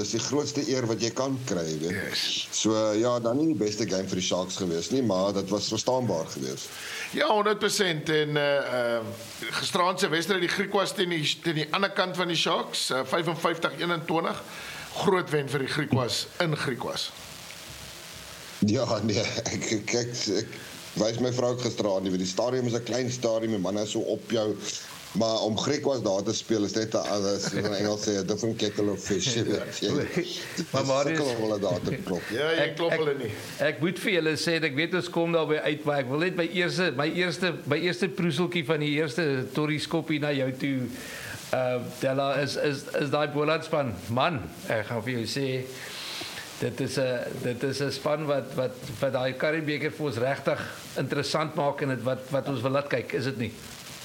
dis die grootste eer wat jy kan kry, weet. Yes. So ja, dan nie die beste game vir die Sharks gewees nie, maar dit was verstaanbaar gewees. Ja, 100% en gisteraand se wedstryd die Griquas teen die ander kant van die Sharks, 55-21, groot wen vir die Griquas in Griquas. Ja, nee, ek wys my vrou ook gisteraand, die stadion is 'n klein stadion, my manne is so op jou, maar om Griquas daar te speel is net 'n in Engels sê 'n different kettle of fish. Maar hulle daar te klop. Ja, jy klop hulle nie. Ek moet vir julle sê, ek weet ons kom daarby uit, maar ek wil net my eerste proeseltjie van die eerste torrieskoppie na jou toe, Della, is daai Boland-span. Man, ek gaan vir jou sê, dit is 'n span wat daai Currie-beker vir ons regtig interessant maak en wat ons wil laat kyk, is dit nie?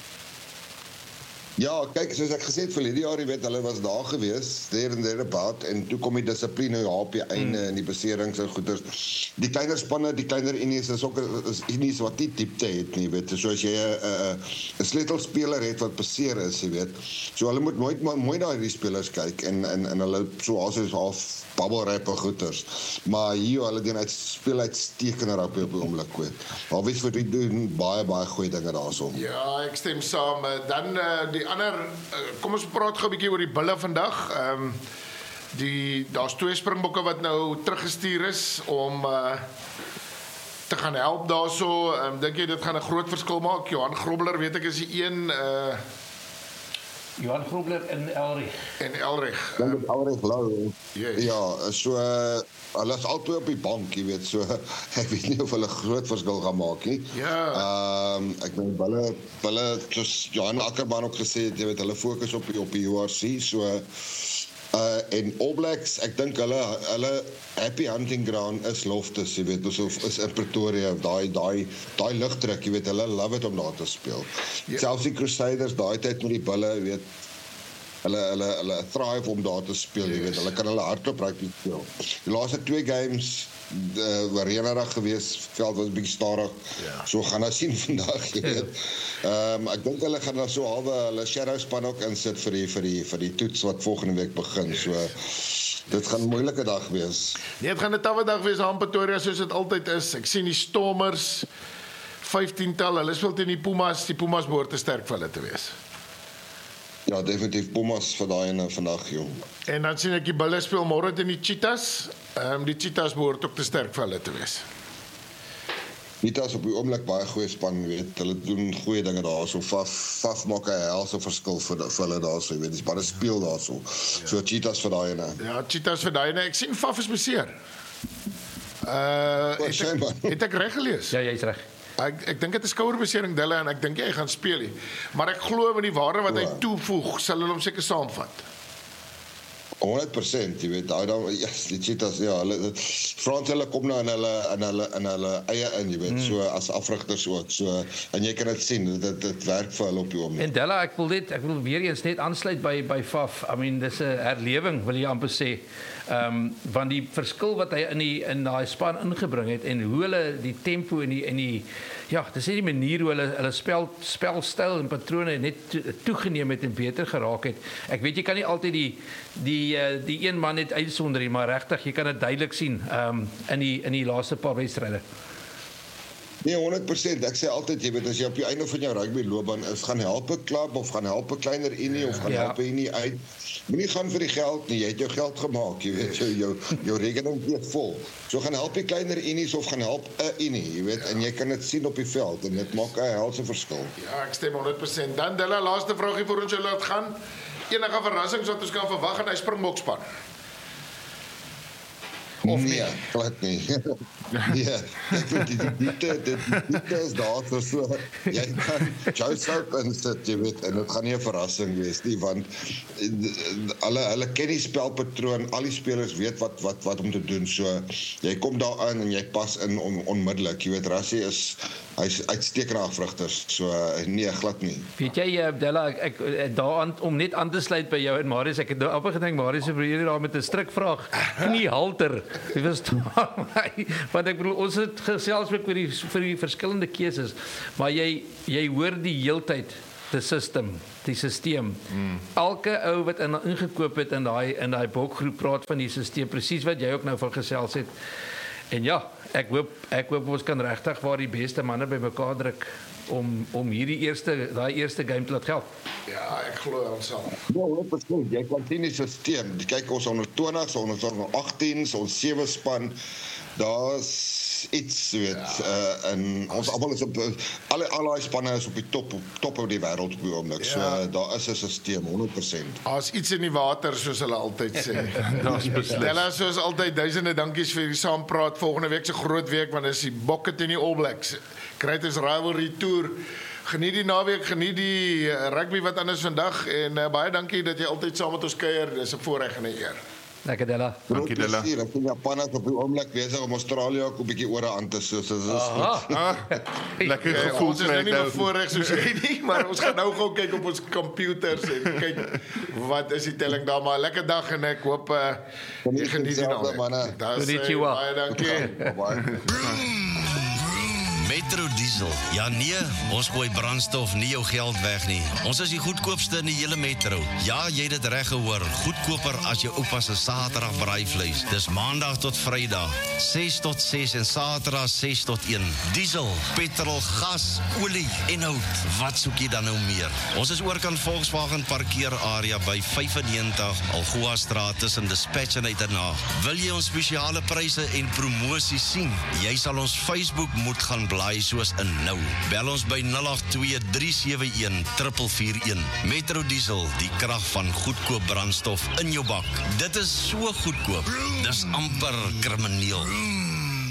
Ja, kyk, soos ek gesê het vir hierdie jaar, jy weet, hulle was daar gewees, there about, en toe kom die dissipline op die einde en die beserings en goeders. Die kleiner spanne, die kleiner unies is ook unies wat nie diepte het nie, weet, soos jy 'n sleutelspeler het wat beseer is, jy weet. So hulle moet nooit mooi na hierdie spelers kyk en hulle so half bubble wrap en goeders. Maar hier hulle speel uitstekende rugby op die oomblik, weet. Alwies vir die doen baie goeie dinge daarso. Ja, ek stem saam. Dan die ander, kom ons praat gou 'n bietjie oor die bulle vandag. Daar's 2 springbokke wat nou teruggestuur is om te gaan help daarso. Dink jy dit gaan 'n groot verskil maak? Johan Grobler, weet ek, is die een Johan Grobler in Elrich. En Elrich. Elrich Lau. Yes. Ja, so hulle is albei op die bank, jy weet, so ek weet nie of hulle groot verskil gaan maak nie. Ja. Ek dink hulle soos Johan Ackerman ook gesê het, jy weet, hulle fokus op die URC, so en All Blacks, ek dink hulle happy hunting ground is Loftus, jy weet, is in Pretoria, daai lugdruk, jy weet, hulle love it om daar te speel. Ja. Selfs die Crusaders, daai tyd met die bulle, jy weet, hulle thrive om daar te speel, jy weet, hulle kan hulle hardloop rugby speel. Die laaste 2 games, reënerig gewees, veld was 'n bietjie stadig. Ja. So gaan ons sien vandag, jy weet. Ek dink hulle gaan daar so halwe hulle shadow span ook insit vir die toets wat volgende week begin. So dit gaan 'n moeilike dag wees. Nee, dit gaan 'n tawwe dag wees aan Pretoria soos dit altyd is. Ek sien die Stormers 15-tal, hulle speel teen die Pumas behoort te sterk vir hulle te wees. Ja, definitief Pumas vir daai ene vandag, jong. En dan sien ek die bulle speel môre teen die Cheetahs. Die Cheetahs behoort ook te sterk vir hulle te wees. Cheetahs op die oomblik baie goeie span, weet, hulle doen goeie dinge daarso. Faf maak 'n helse verskil vir hulle daarso, weet, die spanne speel daarso. Ja. So Cheetahs vir daai ene. Ja, Cheetahs vir daai ene. Ek sien Faf is beseer. Het ek reg gelees? Ja, jy's reg. Ek dink dit is skouerbesering Dille en ek dink hy gaan speel nie. Maar ek glo met die waarde wat hy toevoeg, sal hulle hom seker saamvat. 100%, jy weet, die Cheetahs, ja, Frans hulle kom nou in hulle eie in, jy weet, so as afrigters ook, so, en jy kan dit sien, dit werk vir hulle op die oomblik. En Della, ek wil weer eens net aansluit by Faf. I mean, dis 'n herlewing, wil jy amper sê. Want die verskil wat hy in daai span ingebring het en hoe hulle die tempo en die ja, dis net die manier hoe hulle spelstyl en patrone net toegeneem het en beter geraak het. Ek weet jy kan nie altyd die een man net uitsonder nie, maar regtig jy kan dit duidelik sien in die laaste paar wedstryde. Nee, 100%. Ek sê altyd, jy weet, as jy op die einde van jou rugby loopbaan is, gaan help 'n klub of gaan help 'n kleiner unie of gaan help 'n unie uit. Moenie gaan vir die geld nie, jy het jou geld gemaak, jy weet, jou rekening is vol. So gaan help die kleiner unies of gaan help 'n unie, jy weet, en jy kan dit sien op die veld en dit maak 'n helse verskil. Ja, ek stem 100%. Dan Dilla, laaste vraagie vir ons jou laat gaan. Enige verrassings wat ons kan verwag in hy Springbokspan? Of nee, glad nie. Nee, ek weet die diepte is daar so, jy kan Joseph insit, jy weet, en dit gaan nie 'n verrassing wees nie, want hulle ken die spelpatroon, al die spelers weet wat om te doen, so jy kom daar in en jy pas in onmiddellik, jy weet, Rassie hy's uitstekende afrigters, so nee, glad nie. Weet jy, Della, ek daaraan om net aan te sluit by jou en Marius, ek het nou amper gedink Marius het hier daar met 'n strikvraag kniehalter. Jy verstaan my, want ek bedoel ons het gesels vir die verskillende keuses, maar jy hoor die heeltyd die stelsel. Elke ou wat ingekoop het in daai bokgroep praat van die stelsel, presies wat jy ook nou van gesels het. En ja, ek hoop ons kan regtig waar die beste manne bymekaar druk om daai eerste game te laat geld. Ja, ek glo ons sal. Ja, 100%. Jy kan sien die stelsel. Kyk, ons onder 20, ons onder 18, ons 7 span, daar's iets, weet, en ons almal is op, al die spanne is op die top van die wêreld op die oomblik, so daar is 'n stelsel, 100%. Daar's iets in die water, soos hulle altyd sê. Daar's beslis. Della, soos altyd, duisende dankies vir die saampraat. Volgende week se groot week, want dis die Bokke teen die All Blacks. Kry ons rivalry tour. Geniet die naweek, geniet die rugby wat anders vandag, en baie dankie dat jy altyd saam met ons kuier. Dis 'n voorreg en 'n eer. Lekker, Della. Dankie, Della. Ek sien Japanners op die oomblik besig om Australië ook 'n bietjie ore aan te soos is lekker gevoel. Ons is nou nie meer voorreg soos jy nie, maar ons gaan nou gou kyk op ons computers en kyk wat is die telling daar, maar lekker dag en ek hoop jy geniet die naweek. Baie dankie. Metro Diesel. Ja nee, ons gooi brandstof nie jou geld weg nie. Ons is die goedkoopste in die hele Metro. Ja, jy het dit reg gehoor. Goedkoper as jou oupa se Saterdag braaivleis. Dis Maandag tot Vrydag, 6 tot 6 en Saterdag 6 tot 1. Diesel, petrol, gas, olie en hout. Wat soek jy dan nou meer? Ons is oorkant Volkswagen parkeerarea by 95 Algoa Straat tussen Dispatch en Uitenhaag. Wil jy ons spesiale pryse en promosies sien? Jy sal ons Facebook moet gaan blaai soos in nou. Bel ons by 082-371-441. Metro Diesel, die krag van goedkoop brandstof in jou bak. Dit is so goedkoop. Dis amper krimineel.